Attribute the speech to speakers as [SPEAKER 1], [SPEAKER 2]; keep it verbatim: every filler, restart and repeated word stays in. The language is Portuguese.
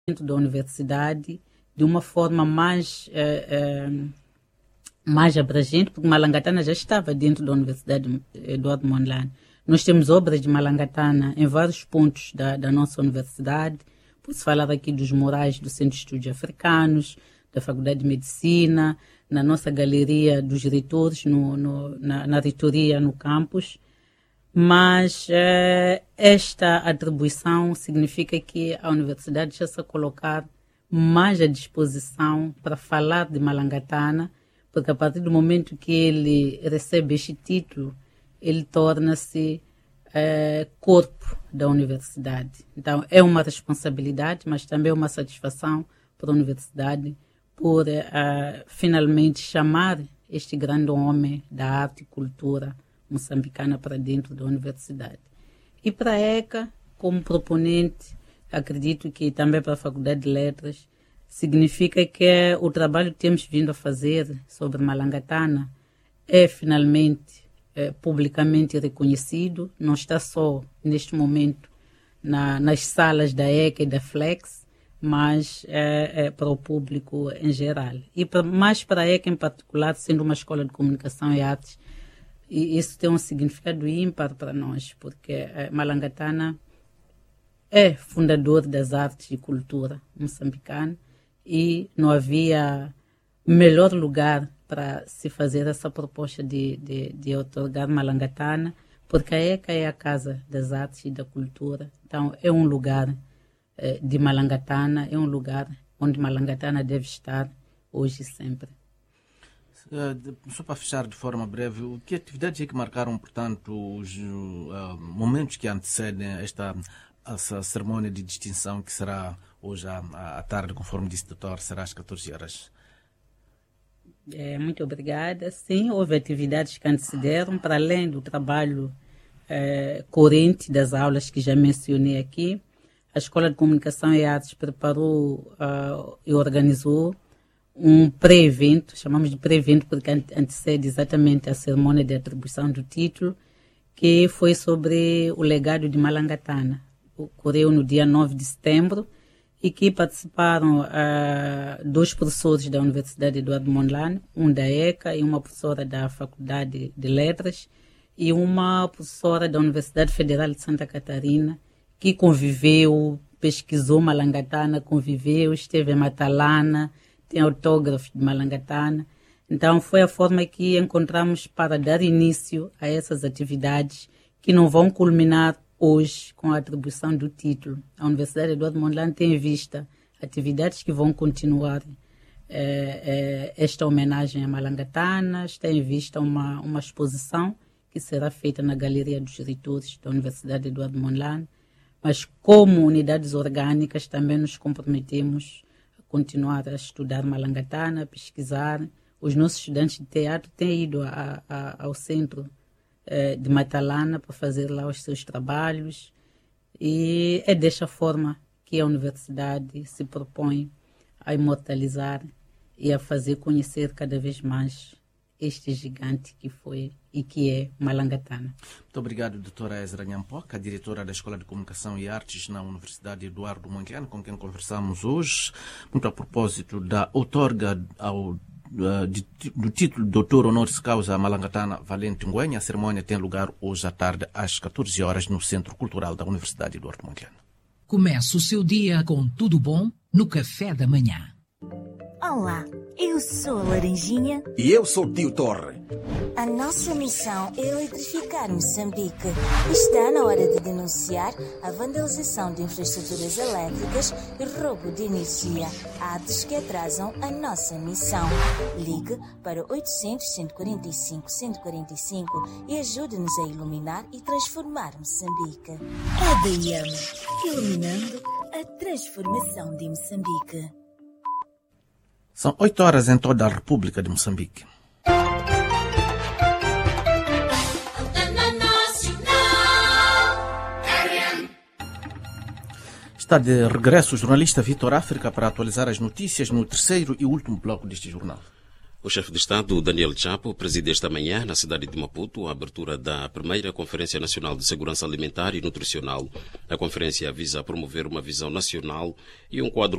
[SPEAKER 1] dentro da universidade de uma forma mais, eh, eh, mais abrangente, porque Malangatana já estava dentro da Universidade Eduardo Mondlane. Nós temos obras de Malangatana em vários pontos da, da nossa universidade. Posso falar aqui dos murais do Centro de Estudos Africanos, da Faculdade de Medicina, na nossa galeria dos reitores, no, no, na, na reitoria no campus. Mas eh, esta atribuição significa que a universidade já se colocar mais à disposição para falar de Malangatana, porque a partir do momento que ele recebe este título, ele torna-se eh, corpo da universidade. Então, é uma responsabilidade, mas também uma satisfação para a universidade por eh, finalmente chamar este grande homem da arte e cultura moçambicana para dentro da universidade. E para a ECA, como proponente, acredito que também para a Faculdade de Letras, significa que o trabalho que temos vindo a fazer sobre Malangatana é finalmente é, publicamente reconhecido, não está só neste momento na, nas salas da ECA e da Flex, mas é, é para o público em geral. E para, mais para a ECA em particular, sendo uma escola de comunicação e artes, e isso tem um significado ímpar para nós, porque é, Malangatana é fundador das artes e cultura moçambicana e não havia melhor lugar para se fazer essa proposta de, de, de otorgar Malangatana, porque a ECA é a Casa das Artes e da Cultura. Então, é um lugar eh, de Malangatana, é um lugar onde Malangatana deve estar hoje e sempre.
[SPEAKER 2] Uh, só para fechar de forma breve, o que atividades é que marcaram, portanto, os uh, momentos que antecedem esta essa cerimônia de distinção que será hoje à, à tarde, conforme disse o doutor, será às catorze horas?
[SPEAKER 1] É, muito obrigada. Sim, houve atividades que antecederam, para além do trabalho é, corrente das aulas que já mencionei aqui. A Escola de Comunicação e Artes preparou uh, e organizou um pré-evento, chamamos de pré-evento porque antecede exatamente a cerimônia de atribuição do título, que foi sobre o legado de Malangatana. Ocorreu no dia nove de setembro e que participaram uh, dois professores da Universidade Eduardo Mondlane, um da ECA e uma professora da Faculdade de Letras e uma professora da Universidade Federal de Santa Catarina, que conviveu, pesquisou Malangatana, conviveu, esteve em Matalana, tem autógrafos de Malangatana. Então, foi a forma que encontramos para dar início a essas atividades que não vão culminar hoje com a atribuição do título. A Universidade Eduardo Mondlane tem em vista atividades que vão continuar é, é, esta homenagem a Malangatana, está em vista uma, uma exposição que será feita na Galeria dos Reitores da Universidade Eduardo Mondlane, mas como unidades orgânicas também nos comprometemos continuar a estudar Malangatana, a pesquisar. Os nossos estudantes de teatro têm ido a, a, ao centro eh, de Matalana para fazer lá os seus trabalhos. E é desta forma que a universidade se propõe a imortalizar e a fazer conhecer cada vez mais este gigante que foi e que é Malangatana.
[SPEAKER 2] Muito obrigado, doutora Ezra Nyampoca, diretora da Escola de Comunicação e Artes na Universidade Eduardo Mondlane, com quem conversamos hoje, muito a propósito da outorga ao, uh, de, do título de doutor honoris causa Malangatana Valente Ngwenha. A cerimônia tem lugar hoje à tarde às catorze horas no Centro Cultural da Universidade Eduardo Mondlane.
[SPEAKER 3] Começa o seu dia com tudo bom no café da manhã.
[SPEAKER 4] Olá, eu sou a Laranjinha.
[SPEAKER 5] E eu sou o Tio Torre.
[SPEAKER 4] A nossa missão é eletrificar Moçambique. Está na hora de denunciar a vandalização de infraestruturas elétricas e roubo de energia, atos que atrasam a nossa missão. Ligue para oitocentos, cento e quarenta e cinco, cento e quarenta e cinco e ajude-nos a iluminar e transformar Moçambique. A D I A M, iluminando a transformação de Moçambique.
[SPEAKER 2] São oito horas em toda a República de Moçambique. Está de regresso o jornalista Vitor África para atualizar as notícias no terceiro e último bloco deste jornal.
[SPEAKER 5] O chefe de Estado, Daniel Chapo, preside esta manhã, na cidade de Maputo, a abertura da primeira Conferência Nacional de Segurança Alimentar e Nutricional. A conferência visa promover uma visão nacional e um quadro